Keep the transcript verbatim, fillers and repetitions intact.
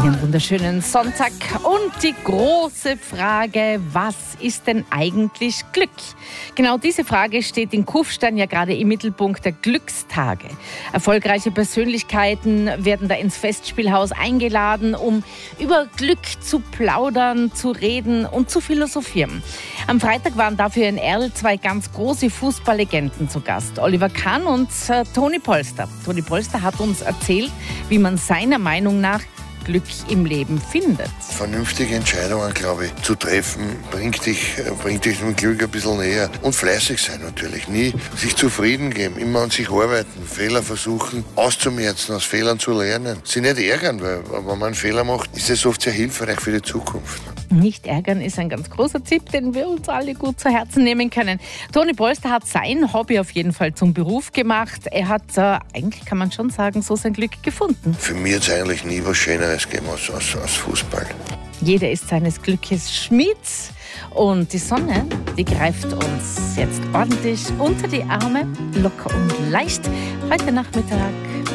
Einen wunderschönen Sonntag und die große Frage, was ist denn eigentlich Glück? Genau diese Frage steht in Kufstein ja gerade im Mittelpunkt der Glückstage. Erfolgreiche Persönlichkeiten werden da ins Festspielhaus eingeladen, um über Glück zu plaudern, zu reden und zu philosophieren. Am Freitag waren dafür in Erl zwei ganz große Fußballlegenden zu Gast, Oliver Kahn und äh, Toni Polster. Toni Polster hat uns erzählt, wie man seiner Meinung nach Glück im Leben findet. Vernünftige Entscheidungen, glaube ich, zu treffen, bringt dich, bringt dich dem Glück ein bisschen näher. Und fleißig sein natürlich. Nie sich zufrieden geben, immer an sich arbeiten, Fehler versuchen auszumerzen, aus Fehlern zu lernen. Sie nicht ärgern, weil wenn man einen Fehler macht, ist das oft sehr hilfreich für die Zukunft. Nicht ärgern ist ein ganz großer Tipp, den wir uns alle gut zu Herzen nehmen können. Toni Polster hat sein Hobby auf jeden Fall zum Beruf gemacht. Er hat, äh, eigentlich kann man schon sagen, so sein Glück gefunden. Für mich hat es eigentlich nie was Schöneres gegeben als, als, als Fußball. Jeder ist seines Glückes Schmied. Und die Sonne, die greift uns jetzt ordentlich unter die Arme, locker und leicht, heute Nachmittag.